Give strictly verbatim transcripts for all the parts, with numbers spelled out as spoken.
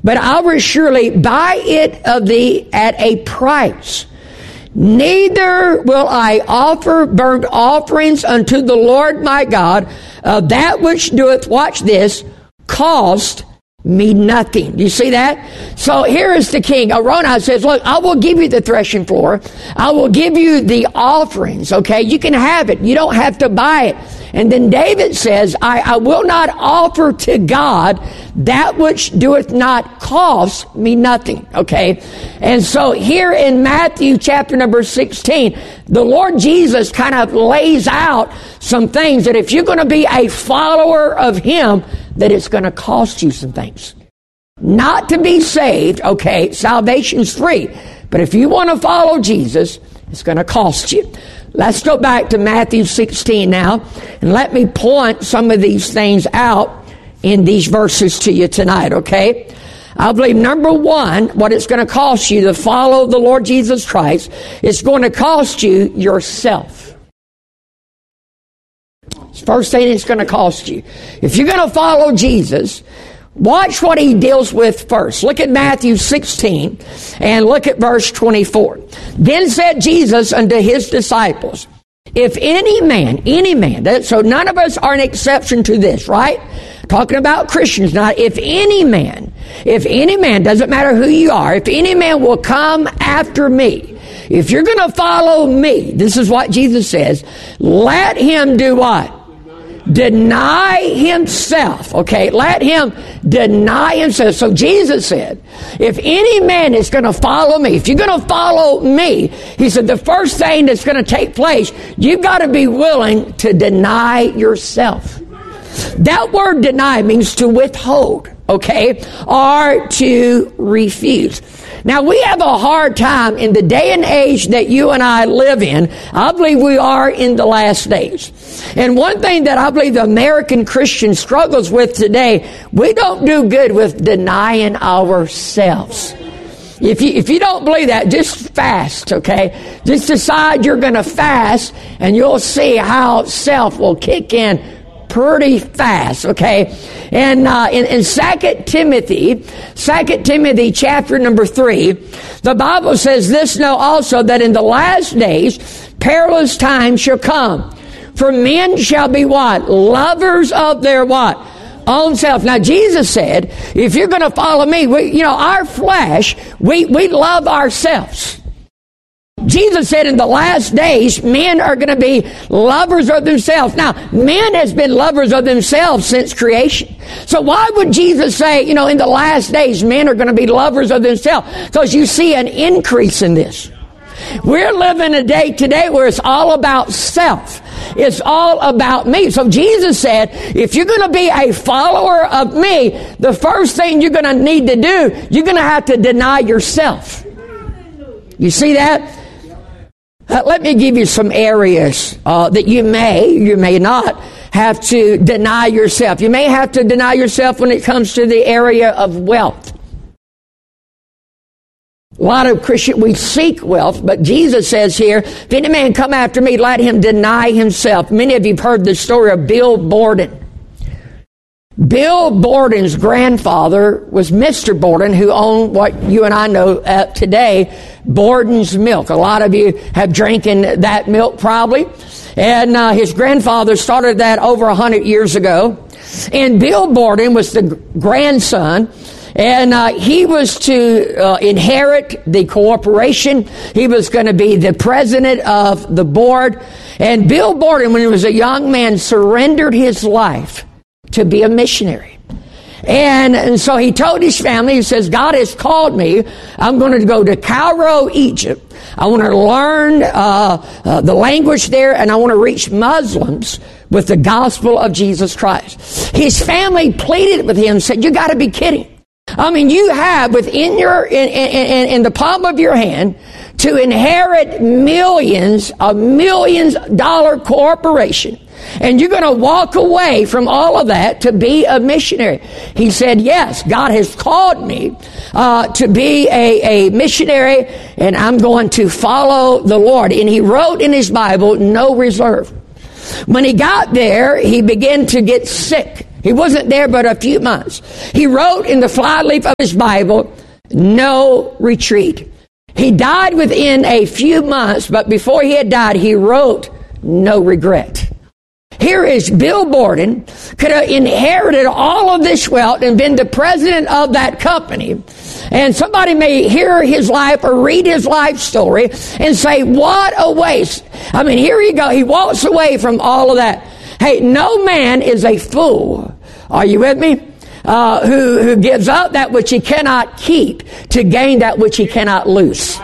but I will surely buy it of thee at a price. Neither will I offer burnt offerings unto the Lord my God, uh, that which doeth," watch this, "cost me nothing." Do you see that? So here is the king. Araunah says, look, I will give you the threshing floor. I will give you the offerings, okay? You can have it. You don't have to buy it. And then David says, I, I will not offer to God that which doeth not cost me nothing, okay? And so here in Matthew chapter number sixteen, the Lord Jesus kind of lays out some things that if you're going to be a follower of Him, that it's going to cost you some things. Not to be saved, okay, salvation's free. But if you want to follow Jesus, it's going to cost you. Let's go back to Matthew sixteen now, and let me point some of these things out in these verses to you tonight, okay? I believe, number one, what it's going to cost you to follow the Lord Jesus Christ, it's going to cost you yourself. First thing it's going to cost you. If you're going to follow Jesus, watch what He deals with first. Look at Matthew sixteen and look at verse twenty-four. Then said Jesus unto His disciples, if any man, any man, that, so none of us are an exception to this, right? Talking about Christians now. If any man, if any man, doesn't matter who you are, if any man will come after me, if you're going to follow me, this is what Jesus says, let him do what? Deny himself, okay? Let him deny himself. So Jesus said, if any man is going to follow me, if you're going to follow me, He said, the first thing that's going to take place, you've got to be willing to deny yourself. That word deny means to withhold, okay? Or to refuse. Now, we have a hard time in the day and age that you and I live in. I believe we are in the last days. And one thing that I believe the American Christian struggles with today, we don't do good with denying ourselves. If you, if you don't believe that, just fast, okay? Just decide you're going to fast, and you'll see how self will kick in pretty fast, okay? And uh, in, in Second Timothy, Second Timothy chapter number three, the Bible says, this know also that in the last days perilous times shall come. For men shall be what? Lovers of their what? Own self. Now, Jesus said, if you're going to follow me, we, you know, our flesh, we, we love ourselves. Jesus said in the last days, men are going to be lovers of themselves. Now, man has been lovers of themselves since creation. So why would Jesus say, you know, in the last days, men are going to be lovers of themselves? Because you see an increase in this. We're living a day today where it's all about self. It's all about me. So Jesus said, if you're going to be a follower of me, the first thing you're going to need to do, you're going to have to deny yourself. You see that? Uh, let me give you some areas uh, that you may, you may not have to deny yourself. You may have to deny yourself when it comes to the area of wealth. A lot of Christians, we seek wealth, but Jesus says here, if any man come after me, let him deny himself. Many of you have heard the story of Bill Borden. Bill Borden's grandfather was Mister Borden, who owned what you and I know uh, today, Borden's Milk. A lot of you have drinking that milk probably. And uh, his grandfather started that over a hundred years ago. And Bill Borden was the grandson. And uh, he was to uh, inherit the corporation. He was going to be the president of the board. And Bill Borden, when he was a young man, surrendered his life to be a missionary. And, and so he told his family, he says, God has called me. I'm going to go to Cairo, Egypt. I want to learn uh, uh, the language there, and I want to reach Muslims with the gospel of Jesus Christ. His family pleaded with him, said, you got to be kidding. I mean, you have within your, in, in, in the palm of your hand, to inherit millions, a millions dollar corporation. And you're going to walk away from all of that to be a missionary. He said, yes, God has called me uh, to be a, a missionary, and I'm going to follow the Lord. And he wrote in his Bible, no reserve. When he got there, he began to get sick. He wasn't there but a few months. He wrote in the flyleaf of his Bible, no retreat. He died within a few months, but before he had died, he wrote, no regret. Here is Bill Borden, could have inherited all of this wealth and been the president of that company. And somebody may hear his life or read his life story and say, what a waste. I mean, here you go. He walks away from all of that. Hey, no man is a fool. Are you with me? Uh, who, who gives up that which he cannot keep to gain that which he cannot lose.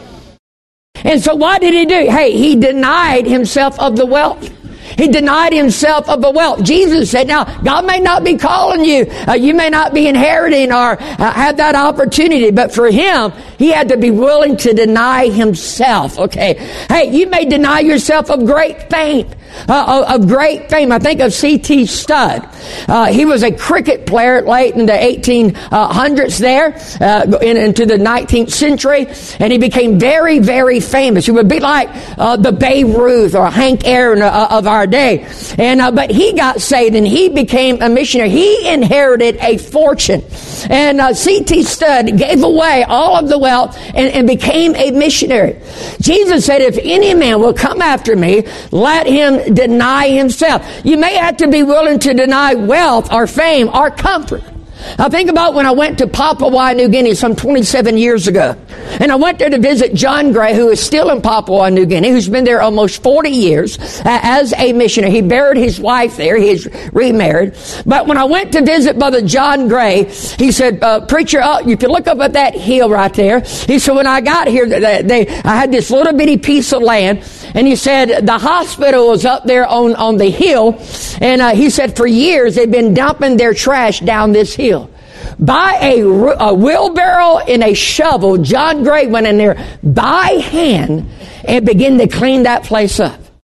And so what did he do? Hey, he denied himself of the wealth. He denied himself of the wealth. Jesus said, now, God may not be calling you. Uh, you may not be inheriting or uh, have that opportunity. But for him, he had to be willing to deny himself. Okay. Hey, you may deny yourself of great fame. Uh, of great fame. I think of C T Studd. Uh, he was a cricket player late in the eighteen hundreds there, uh, in, into the nineteenth century, and he became very, very famous. He would be like uh, the Babe Ruth or Hank Aaron uh, of our day. And uh, but he got saved and he became a missionary. He inherited a fortune, and uh, C T Studd gave away all of the wealth and, and became a missionary. Jesus said, "If any man will come after me, let him deny himself." You may have to be willing to deny wealth or fame or comfort. I think about when I went to Papua New Guinea some twenty-seven years ago. And I went there to visit John Gray, who is still in Papua New Guinea, who's been there almost forty years uh, as a missionary. He buried his wife there. He's remarried. But when I went to visit Brother John Gray, he said, uh, preacher, oh, you can look up at that hill right there. He said, when I got here, they, they, I had this little bitty piece of land. And he said, the hospital was up there on, on the hill. And uh, he said, for years, they've been dumping their trash down this hill. By a, a wheelbarrow and a shovel, John Gray went in there by hand and began to clean that place up.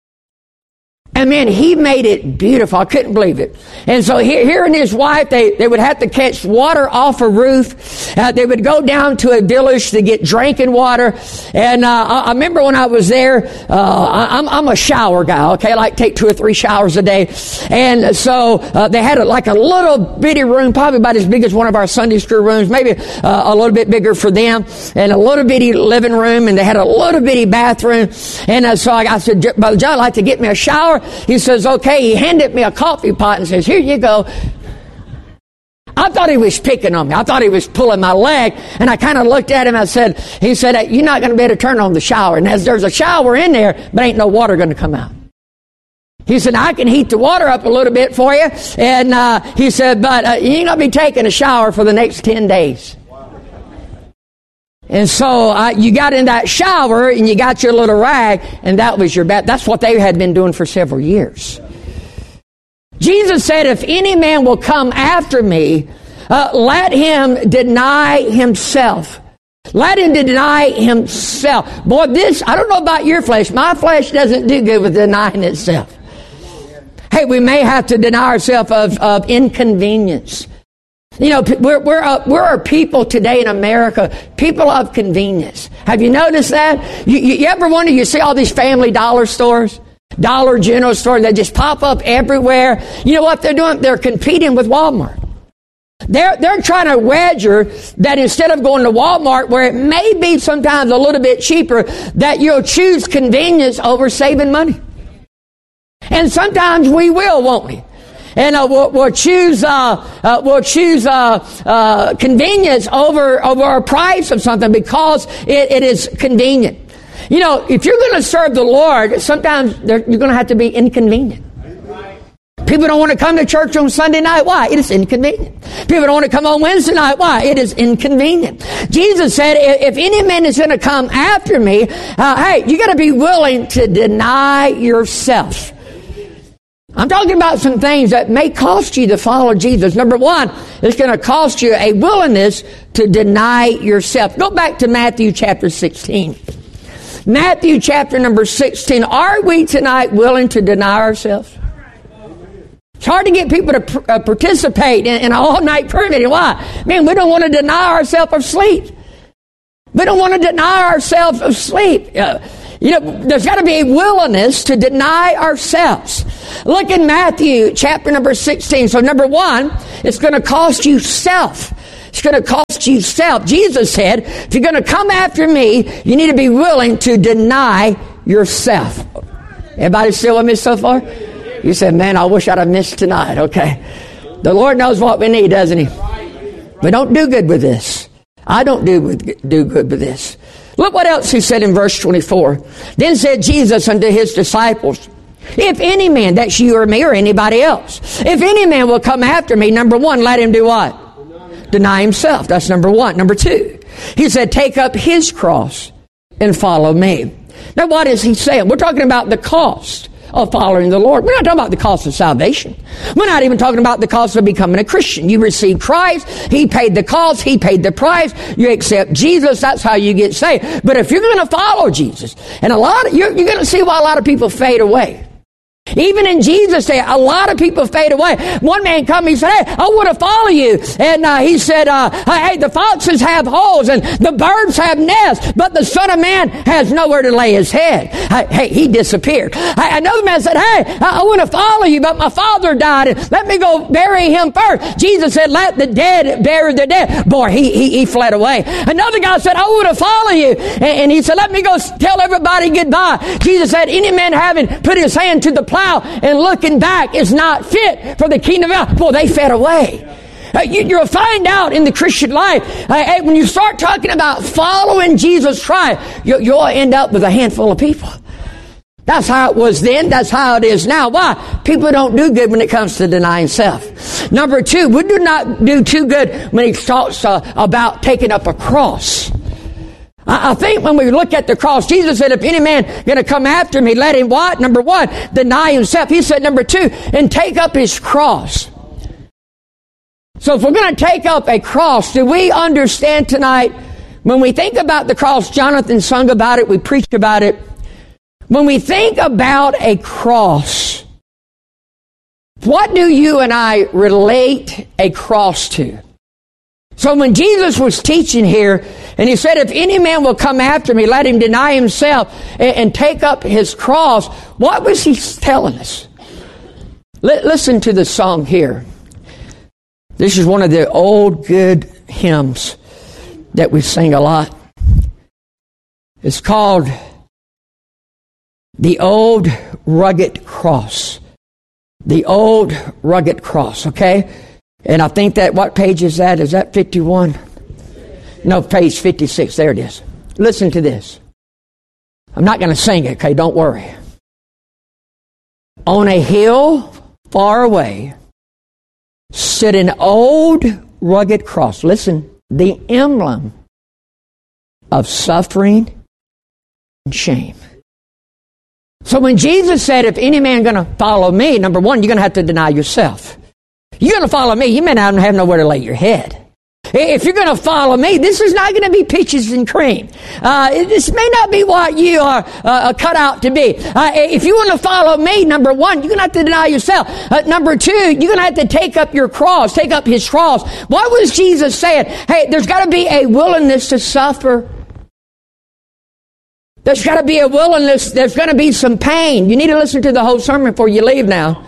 And man, he made it beautiful. I couldn't believe it. And so he, he and his wife, they, they would have to catch water off a roof. Uh, they would go down to a village to get drinking water. And uh, I, I remember when I was there, uh, I, I'm, I'm a shower guy, okay? I like to take two or three showers a day. And so uh, they had a, like a little bitty room, probably about as big as one of our Sunday school rooms, maybe uh, a little bit bigger for them, and a little bitty living room, and they had a little bitty bathroom. And uh, so I, I said, Brother John, I'd like to get me a shower. He says, okay. He handed me a coffee pot and says, here you go. I thought he was picking on me. I thought he was pulling my leg. And I kind of looked at him. I said, he said, hey, you're not going to be able to turn on the shower. And as there's a shower in there, but ain't no water going to come out. He said, I can heat the water up a little bit for you. And uh, he said, but uh, you ain't going to be taking a shower for the next ten days. And so uh, you got in that shower and you got your little rag, and that was your bath. That's what they had been doing for several years. Jesus said, if any man will come after me, uh, let him deny himself. Let him deny himself. Boy, this, I don't know about your flesh. My flesh doesn't do good with denying itself. Hey, we may have to deny ourselves of, of inconvenience. You know, we're, we're, a, we're a people today in America, people of convenience. Have you noticed that? You, you, you ever wonder, you see all these Family Dollar stores, Dollar General stores, they just pop up everywhere. You know what they're doing? They're competing with Walmart. They're, they're trying to wager that instead of going to Walmart, where it may be sometimes a little bit cheaper, that you'll choose convenience over saving money. And sometimes we will, won't we? And uh, we'll, we'll choose uh, uh, we'll choose uh, uh, convenience over over a price of something because it, it is convenient. You know, if you're going to serve the Lord, sometimes you're going to have to be inconvenient. People don't want to come to church on Sunday night. Why? It is inconvenient. People don't want to come on Wednesday night. Why? It is inconvenient. Jesus said, if any man is going to come after me, uh, hey, you got to be willing to deny yourself. I'm talking about some things that may cost you to follow Jesus. Number one, it's going to cost you a willingness to deny yourself. Go back to Matthew chapter sixteen. Matthew chapter number sixteen. Are we tonight willing to deny ourselves? It's hard to get people to pr- uh, participate in, in an all-night prayer meeting. Why? Man, we don't want to deny ourselves of sleep. We don't want to deny ourselves of sleep. Uh, You know, there's got to be a willingness to deny ourselves. Look in Matthew chapter number sixteen. So number one, it's going to cost you self. It's going to cost you self. Jesus said, if you're going to come after me, you need to be willing to deny yourself. Everybody still with me so far? You said, man, I wish I'd have missed tonight. Okay. The Lord knows what we need, doesn't He? We don't do good with this. I don't do, with, do good with this. Look what else He said in verse twenty-four. Then said Jesus unto His disciples, if any man, that's you or me or anybody else, if any man will come after me, number one, let him do what? Deny himself. That's number one. Number two, He said, take up his cross and follow me. Now, what is He saying? We're talking about the cost of following the Lord. We're not talking about the cost of salvation. We're not even talking about the cost of becoming a Christian. You receive Christ. He paid the cost. He paid the price. You accept Jesus. That's how you get saved. But if you're going to follow Jesus, and a lot of, you're, you're going to see why a lot of people fade away. Even in Jesus' day, a lot of people fade away. One man come, he said, hey, I want to follow you. And uh, he said, uh, hey, the foxes have holes and the birds have nests, but the Son of Man has nowhere to lay his head. Hey, he disappeared. Another man said, hey, I want to follow you, but my father died. And let me go bury him first. Jesus said, let the dead bury the dead. Boy, he, he, he fled away. Another guy said, I want to follow you. And, and he said, let me go tell everybody goodbye. Jesus said, any man having put his hand to the plow and looking back is not fit for the kingdom of God. Boy, they fed away. Uh, you, you'll find out in the Christian life, uh, when you start talking about following Jesus Christ, you, you'll end up with a handful of people. That's how it was then. That's how it is now. Why? People don't do good when it comes to denying self. Number two, we do not do too good when He talks uh, about taking up a cross. I think when we look at the cross, Jesus said, if any man going to come after me, let him what? Number one, deny himself. He said, number two, and take up his cross. So if we're going to take up a cross, do we understand tonight, when we think about the cross, Jonathan sung about it, we preached about it. When we think about a cross, what do you and I relate a cross to? So when Jesus was teaching here, and He said, if any man will come after me, let him deny himself and, and take up his cross, what was He telling us? L- listen to the song here. This is one of the old good hymns that we sing a lot. It's called The Old Rugged Cross. The Old Rugged Cross, okay? And I think that, what page is that? Is that fifty-one? No, page fifty-six. There it is. Listen to this. I'm not going to sing it, okay? Don't worry. On a hill far away stood an old rugged cross. Listen, the emblem of suffering and shame. So when Jesus said, if any man going to follow me, number one, you're going to have to deny yourself. You're going to follow me, you may not have nowhere to lay your head. If you're going to follow me, this is not going to be peaches and cream. Uh, this may not be what you are uh, cut out to be. Uh, if you want to follow me, number one, you're going to have to deny yourself. Uh, number two, you're going to have to take up your cross, take up His cross. What was Jesus saying? Hey, there's got to be a willingness to suffer. There's got to be a willingness. There's going to be some pain. You need to listen to the whole sermon before you leave now.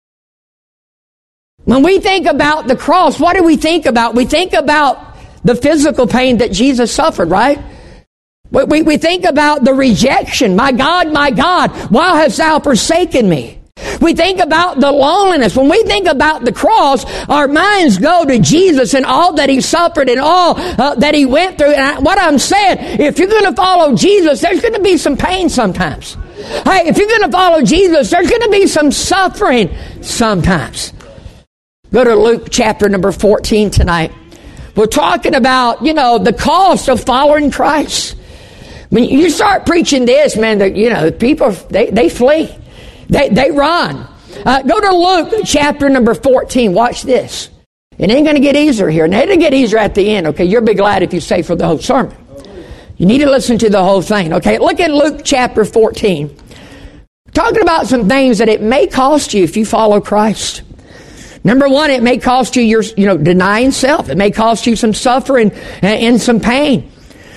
When we think about the cross, what do we think about? We think about the physical pain that Jesus suffered, right? We, we, we think about the rejection. My God, my God, why hast thou forsaken me? We think about the loneliness. When we think about the cross, our minds go to Jesus and all that He suffered and all uh, that He went through. And I, what I'm saying, if you're going to follow Jesus, there's going to be some pain sometimes. Hey, if you're going to follow Jesus, there's going to be some suffering sometimes. Go to Luke chapter number fourteen tonight. We're talking about, you know, the cost of following Christ. When you start preaching this, man, the, you know, people, they, they flee. They, they run. Uh, go to Luke chapter number fourteen. Watch this. It ain't going to get easier here. And it'll get easier at the end, okay? You'll be glad if you stay for the whole sermon. You need to listen to the whole thing, okay? Look at Luke chapter fourteen. Talking about some things that it may cost you if you follow Christ. Number one, it may cost you your, you know, denying self. It may cost you some suffering and some pain.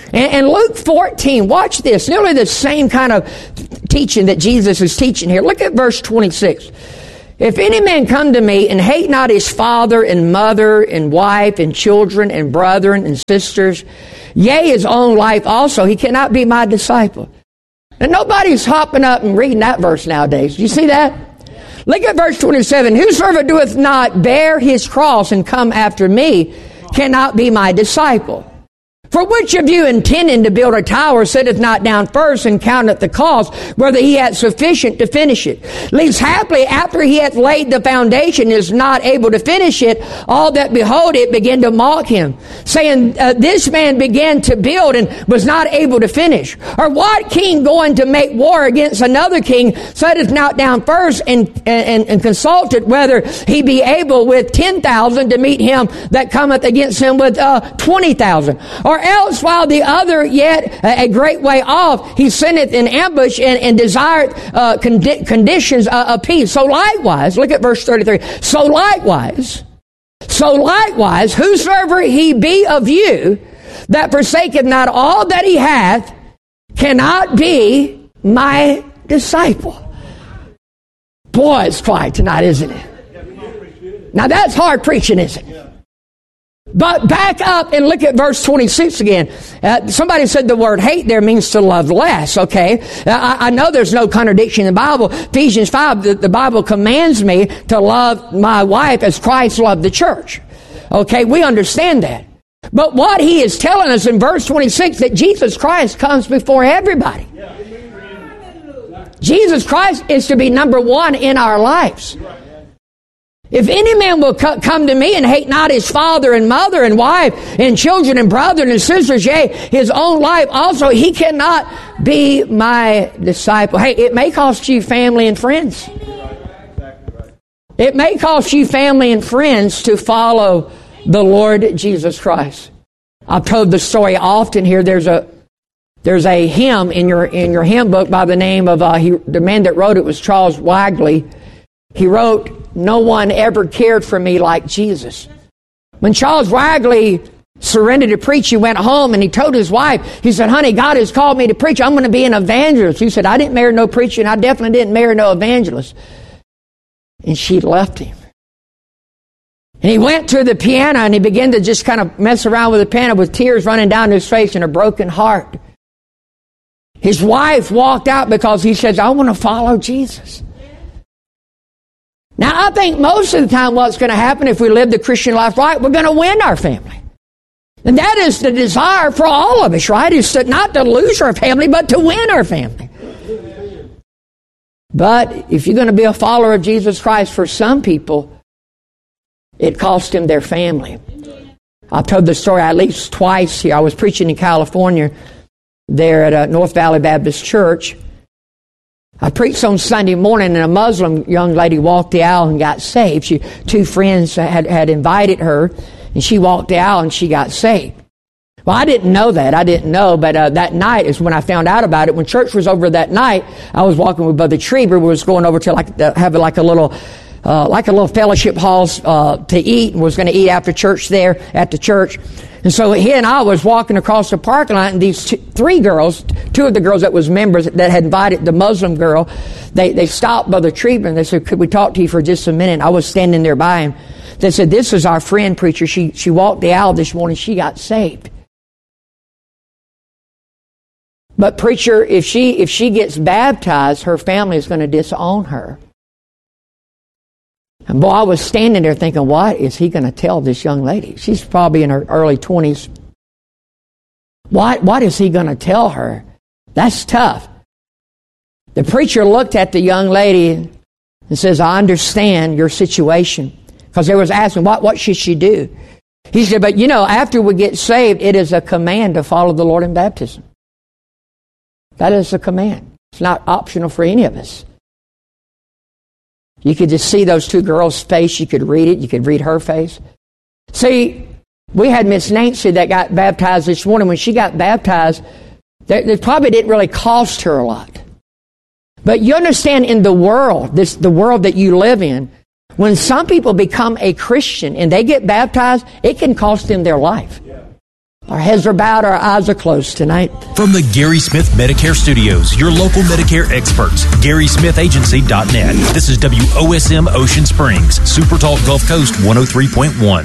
And, and Luke fourteen, watch this. Nearly the same kind of teaching that Jesus is teaching here. Look at verse twenty-six. If any man come to me and hate not his father and mother and wife and children and brethren and sisters, yea, his own life also, he cannot be my disciple. And nobody's hopping up and reading that verse nowadays. Do you see that? Look at verse twenty-seven. Whosoever doeth not bear his cross and come after me cannot be my disciple. For which of you intending to build a tower sitteth not down first and counteth the cost, whether he hath sufficient to finish it? Least haply after he hath laid the foundation is not able to finish it, all that behold it begin to mock him, saying, uh, this man began to build and was not able to finish. Or what king going to make war against another king sitteth not down first and, and, and consulted whether he be able with ten thousand to meet him that cometh against him with uh, twenty thousand? Or Or else, while the other yet a great way off, he senteth in ambush and, and desired uh, condi- conditions uh, of peace. So likewise, look at verse thirty-three. So likewise, so likewise, whosoever he be of you that forsaketh not all that he hath cannot be my disciple. Boy, it's quiet tonight, isn't it? Now that's hard preaching, isn't it? But back up and look at verse twenty-six again. Uh, somebody said the word hate there means to love less, okay? Uh, I, I know there's no contradiction in the Bible. Ephesians five, the, the Bible commands me to love my wife as Christ loved the church. Okay, we understand that. But what he is telling us in verse twenty-six, that Jesus Christ comes before everybody. Jesus Christ is to be number one in our lives. If any man will co- come to me and hate not his father and mother and wife and children and brethren and sisters, yea, his own life also, he cannot be my disciple. Hey, it may cost you family and friends. It may cost you family and friends to follow the Lord Jesus Christ. I've told the story often here. There's a there's a hymn in your in your hymn book by the name of uh, he, the man that wrote it was Charles Wagley. He wrote, "No one ever cared for me like Jesus." When Charles Wagley surrendered to preach, he went home and he told his wife, he said, "Honey, God has called me to preach. I'm going to be an evangelist." He said, "I didn't marry no preacher and I definitely didn't marry no evangelist." And she left him. And he went to the piano and he began to just kind of mess around with the piano with tears running down his face and a broken heart. His wife walked out because he says, "I want to follow Jesus." Now, I think most of the time what's going to happen if we live the Christian life right, we're going to win our family. And that is the desire for all of us, right? Is to not to lose our family, but to win our family. But if you're going to be a follower of Jesus Christ, for some people, it cost them their family. I've told the story at least twice here. I was preaching in California there at a North Valley Baptist Church. I preached on Sunday morning and a Muslim young lady walked the aisle and got saved. She, two friends had, had invited her and she walked the aisle and she got saved. Well, I didn't know that. I didn't know, but uh, that night is when I found out about it. When church was over that night, I was walking with Brother Trieber. We was going over to like uh, have like a little, uh, like a little fellowship halls uh, to eat, and was going to eat after church there at the church. And so he and I was walking across the parking lot, and these two, three girls, two of the girls that was members that had invited the Muslim girl, they, they stopped Brother Trieber and they said, "Could we talk to you for just a minute?" I was standing there by him. They said, "This is our friend preacher. She, she walked the aisle this morning. She got saved. But preacher, if she, if she gets baptized, her family is going to disown her." And boy, I was standing there thinking, what is he going to tell this young lady? She's probably in her early twenties. What, what is he going to tell her? That's tough. The preacher looked at the young lady and says, "I understand your situation." Because they was asking, what, what should she do? He said, "But you know, after we get saved, it is a command to follow the Lord in baptism." That is a command. It's not optional for any of us. You could just see those two girls' face. You could read it. You could read her face. See, we had Miss Nancy that got baptized this morning. When she got baptized, it probably didn't really cost her a lot. But you understand, in the world, this the world that you live in, when some people become a Christian and they get baptized, it can cost them their life. Our heads are bowed, our eyes are closed tonight. From the Gary Smith Medicare Studios, your local Medicare experts, Gary Smith Agency dot net. This is W O S M Ocean Springs, Super Talk Gulf Coast one oh three point one.